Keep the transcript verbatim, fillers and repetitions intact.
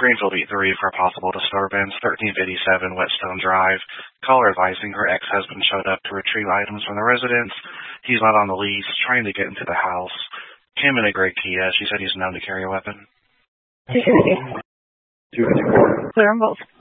Greenfield E three for a possible disturbance, thirteen fifty-seven Whetstone Drive. Caller advising her ex-husband showed up to retrieve items from the residence. He's not on the lease, trying to get into the house. Came in a gray Kia. She said he's known to carry a weapon. two fifty. two fifty-four. Clear on both.